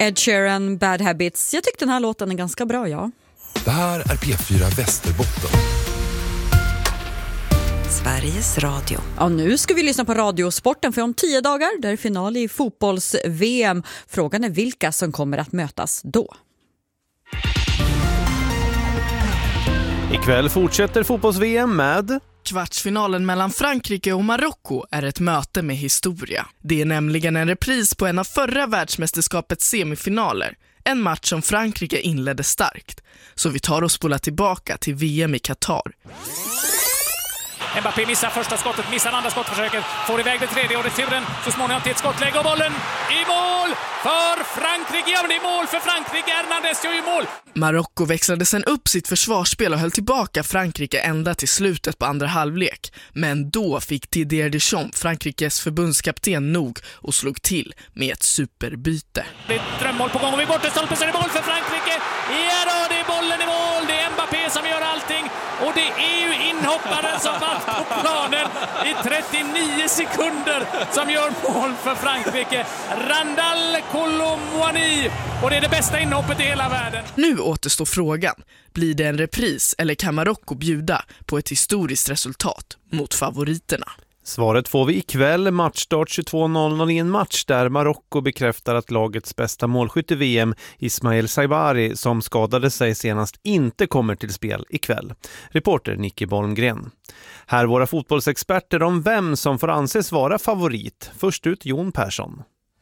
Ed Sheeran, Bad Habits. Jag tyckte den här låten är ganska bra, ja. Det här är P4 Västerbotten. Sveriges Radio. Ja, nu ska vi lyssna på Radiosporten, för om 10 dagar där är final i fotbolls-VM. Frågan är vilka som kommer att mötas då. Ikväll fortsätter fotbolls-VM med... Kvartsfinalen mellan Frankrike och Marocko är ett möte med historia. Det är nämligen en repris på en av förra världsmästerskapets semifinaler. En match som Frankrike inledde starkt. Så vi tar och spolar tillbaka till VM i Qatar. Mbappé missar första skottet, missar andra skottförsöket, får iväg det tredje och returen så småningom till ett skottläge och bollen i mål för Frankrike. Ja, men det är mål för Frankrike. Hernandez gör ju mål. Marocko växlade sen upp sitt försvarsspel och höll tillbaka Frankrike ända till slutet på andra halvlek. Men då fick Didier Deschamps, Frankrikes förbundskapten, nog och slog till med ett superbyte. Det är ett drömmål på gång och vi borta stolpen så är det mål för Frankrike. Ja då, det är bollen i mål. Det är Mbappé som gör allting. Och det är ju inhopparen som var på planen i 39 sekunder som gör mål för Frankrike. Randal Kolo Muani. Och det är det bästa inhoppet i hela världen. Nu återstår frågan. Blir det en repris eller kan Marocko bjuda på ett historiskt resultat mot favoriterna? Svaret får vi ikväll, matchstart 22.00 i en match där Marocko bekräftar att lagets bästa målskytt i VM, Ismail Saibari, som skadade sig senast, inte kommer till spel ikväll. Reporter Nicky Bolmgren. Här våra fotbollsexperter om vem som får anses vara favorit. Först ut Jon Persson.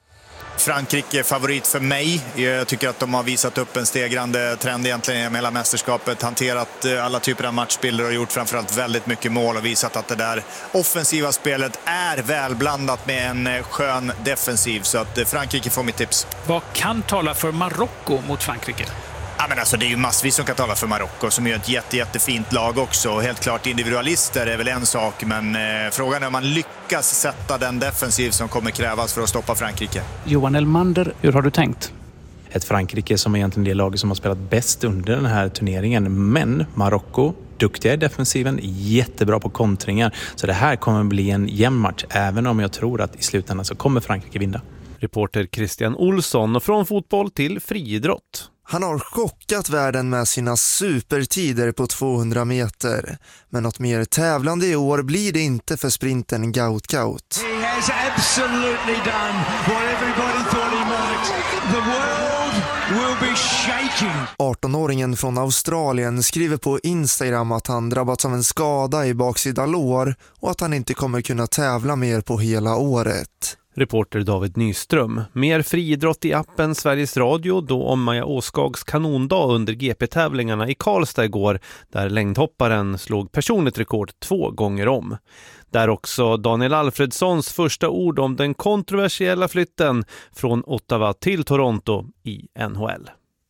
Frankrike är favorit för mig. Jag tycker att de har visat upp en stegrande trend egentligen med hela mästerskapet. Hanterat alla typer av matchbilder och gjort framförallt väldigt mycket mål och visat att det där offensiva spelet är välblandat med en skön defensiv. Så att Frankrike får mitt tips. Vad kan tala för Marocko mot Frankrike? Ja, men alltså, det är ju massvis som kan tala för Marocko som är ett jättefint lag också. Helt klart individualister är väl en sak, men frågan är om man lyckas sätta den defensiv som kommer krävas för att stoppa Frankrike. Johan Elmander, hur har du tänkt? Ett Frankrike som är egentligen det laget som har spelat bäst under den här turneringen, men Marocko, duktiga i defensiven, jättebra på kontringar. Så det här kommer bli en jämn match, även om jag tror att i slutändan så kommer Frankrike vinna. Reporter Christian Olsson, och från fotboll till friidrott. Han har chockat världen med sina supertider på 200 meter. Men något mer tävlande i år blir det inte för sprinten Gout Gout. He has absolutely done what everybody thought he might. The world will be shaking. 18-åringen från Australien skriver på Instagram att han drabbats av en skada i baksida lår och att han inte kommer kunna tävla mer på hela året. Reporter David Nyström. Mer friidrott i appen Sveriges Radio då om Maja Åskags kanondag under GP-tävlingarna i Karlstad igår, där längdhopparen slog personligt rekord 2 gånger om. Där också Daniel Alfredssons första ord om den kontroversiella flytten från Ottawa till Toronto i NHL.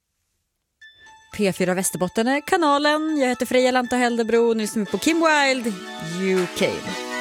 P4 Västerbotten är kanalen. Jag heter Freja Lanta Heldebro och nu lyssnar vi på Kim Wilde, UK.